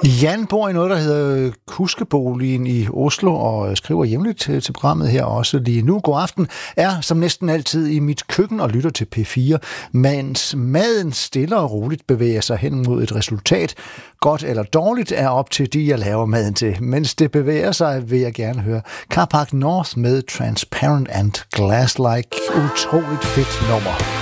Jan bor i noget, der hedder Kuskeboligen i Oslo, og skriver jævnligt til programmet her også lige nu. God aften er som næsten altid i mit køkken og lytter til P4, mens maden stille og roligt bevæger sig hen mod et resultat. Godt eller dårligt er op til de, jeg laver maden til. Mens det bevæger sig, vil jeg gerne høre Carpark North med Transparent and Glass-like. Utroligt fedt nummer.